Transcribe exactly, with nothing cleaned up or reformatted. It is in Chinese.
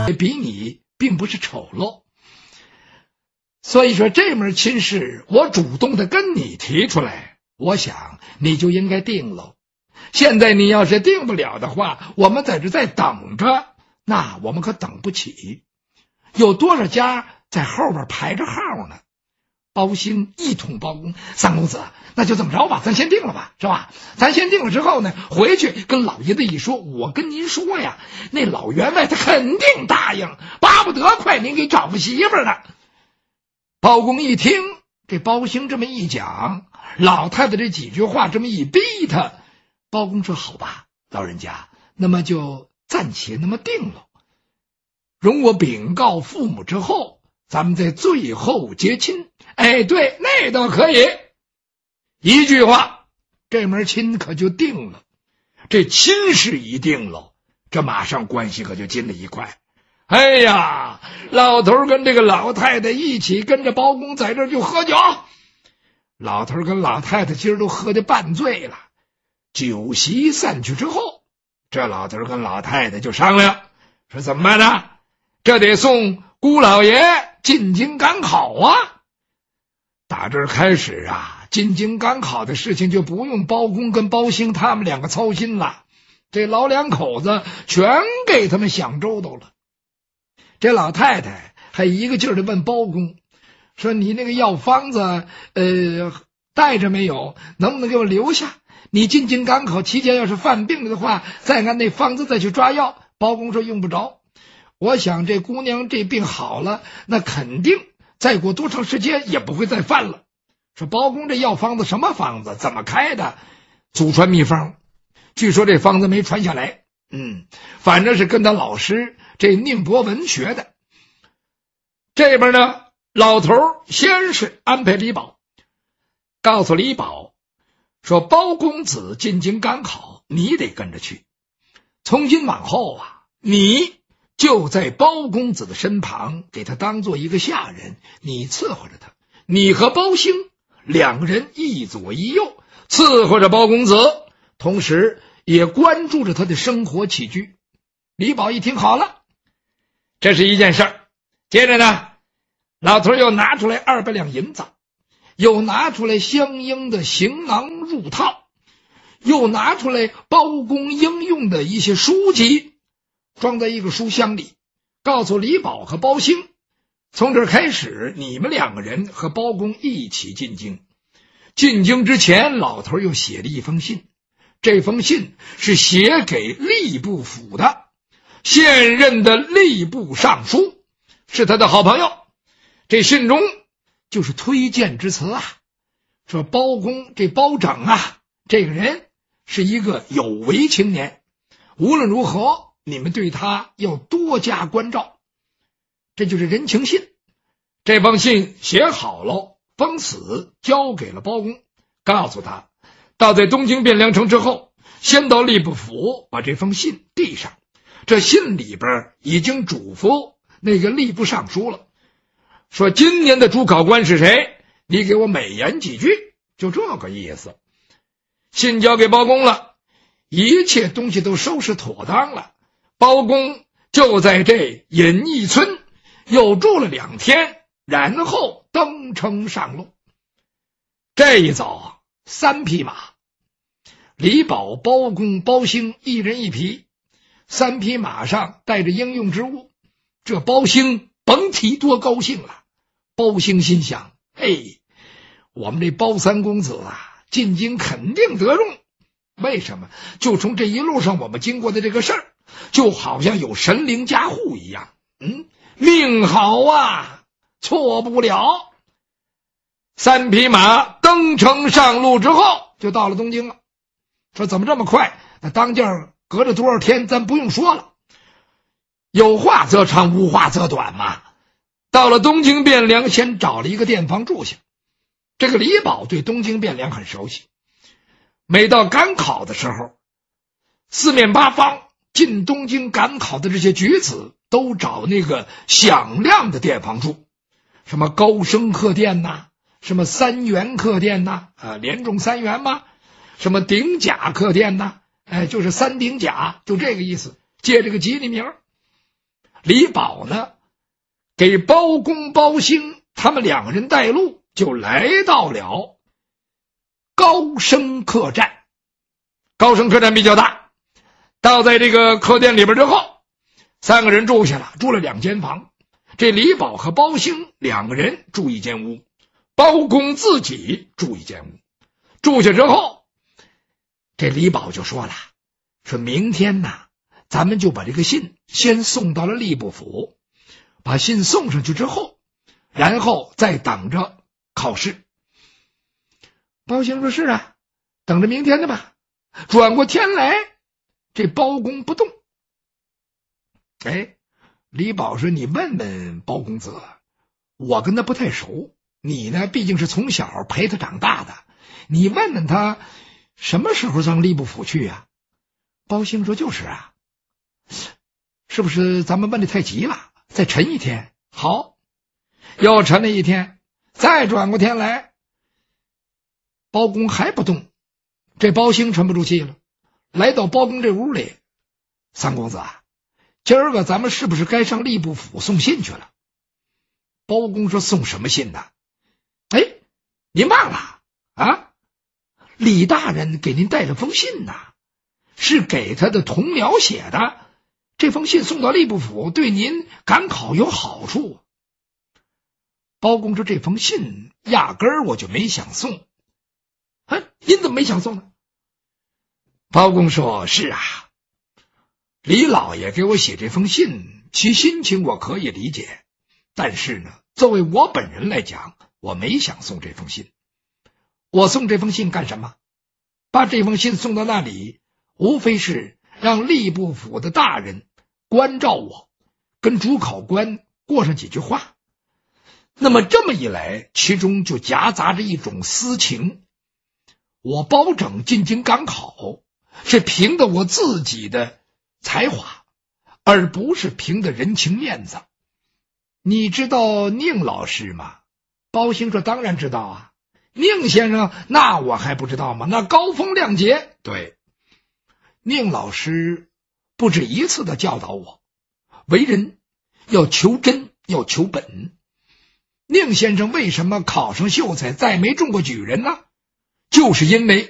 比你并不是丑陋。所以说这门亲事我主动的跟你提出来，我想你就应该定了。现在你要是定不了的话，我们在这再等着，那我们可等不起。有多少家在后边排着号呢？包兴一通包公，三公子，那就这么着吧，咱先定了吧，是吧？咱先定了之后呢，回去跟老爷子一说，我跟您说呀，那老员外他肯定答应，巴不得快您给找个媳妇呢。包公一听这包兴这么一讲，老太太这几句话这么一逼他，包公说好吧，老人家，那么就暂且那么定了。容我禀告父母之后，咱们在最后结亲。哎，对，那倒可以。一句话，这门亲可就定了。这亲事一定了，这马上关系可就近了一块。哎呀，老头跟这个老太太一起跟着包公在这儿就喝酒。老头跟老太太今儿都喝得半醉了。酒席散去之后，这老头跟老太太就商量，说怎么办呢？这得送姑老爷进京赶考啊。打这儿开始啊，进京赶考的事情就不用包公跟包兴他们两个操心了，这老两口子全给他们想周到了。这老太太还一个劲儿的问包公，说你那个药方子呃带着没有，能不能给我留下？你进京赶考期间要是犯病了的话，再按那方子再去抓药。包公说用不着，我想这姑娘这病好了，那肯定再过多长时间也不会再犯了。说包公这药方子什么方子，怎么开的？祖传秘方，据说这方子没传下来，嗯，反正是跟他老师这宁伯文学的。这边呢，老头先是安排李宝，告诉李宝说包公子进京赶考，你得跟着去。从今往后啊，你就在包公子的身旁，给他当做一个下人，你伺候着他。你和包兴两个人一左一右伺候着包公子，同时也关注着他的生活起居。李宝一听好了，这是一件事儿。接着呢，老头又拿出来二百两银子，又拿出来相应的行囊入套，又拿出来包公应用的一些书籍，装在一个书箱里，告诉李宝和包兴，从这儿开始，你们两个人和包公一起进京。进京之前，老头又写了一封信，这封信是写给吏部府的，现任的吏部尚书是他的好朋友。这信中就是推荐之词啊，说包公这包拯啊，这个人是一个有为青年，无论如何你们对他要多加关照，这就是人情信。这封信写好了，封死交给了包公，告诉他到在东京汴梁城之后，先到吏部府把这封信递上。这信里边已经嘱咐那个吏部尚书了，说今年的主考官是谁，你给我美言几句，就这个意思。信交给包公了，一切东西都收拾妥当了，包公就在这隐逸村又住了两天，然后登城上路。这一早三匹马，李宝、包公、包兴一人一匹，三匹马上带着应用之物。这包兴甭提多高兴了。包兴心想，嘿，我们这包三公子啊，进京肯定得中。为什么？就从这一路上我们经过的这个事儿，就好像有神灵加护一样。嗯，命好啊，错不了。三匹马登城上路之后，就到了东京了。说怎么这么快？那当间隔着多少天咱不用说了，有话则长，无话则短嘛。到了东京汴梁，先找了一个店房住下。这个李宝对东京汴梁很熟悉，每到赶考的时候，四面八方进东京赶考的这些举子都找那个响亮的店房住，什么高升客店呐，什么三元客店呐，啊，连中三元嘛，什么顶甲客店呐，哎，就是三顶甲，就这个意思，借这个吉利名。 李宝呢，给包公、包兴他们两个人带路，就来到了高升客栈。高升客栈比较大，到在这个客店里边之后，三个人住下了，住了两间房。这李宝和包兴两个人住一间屋，包公自己住一间屋。住下之后，这李宝就说了，说明天呢，咱们就把这个信先送到了吏部府，把信送上去之后，然后再等着考试。包兴说是啊，等着明天的吧。转过天来，这包公不动。哎，李宝说，你问问包公子，我跟他不太熟，你呢毕竟是从小陪他长大的，你问问他什么时候上吏部府去啊？包兴说就是啊。是不是咱们问的太急了，再沉一天？好，又沉了一天，再转过天来，包公还不动。这包兴沉不住气了，来到包公这屋里，三公子啊，今儿个咱们是不是该上吏部府送信去了？包公说，送什么信呢？哎，您忘了啊？李大人给您带了封信呐，是给他的同僚写的。这封信送到吏部府，对您赶考有好处。包公说，这封信压根儿我就没想送。啊，您怎么没想送呢？包公说，是啊，李老爷给我写这封信，其心情我可以理解，但是呢，作为我本人来讲，我没想送这封信。我送这封信干什么？把这封信送到那里，无非是让吏部府的大人关照我，跟主考官过上几句话。那么这么一来，其中就夹杂着一种私情。我包拯进京赶考，是凭着我自己的才华，而不是凭着人情面子。你知道宁老师吗？包兴说，当然知道啊。宁先生，那我还不知道吗？那高风亮节。对，宁老师不止一次的教导我，为人要求真，要求本。宁先生为什么考上秀才，再没中过举人呢？就是因为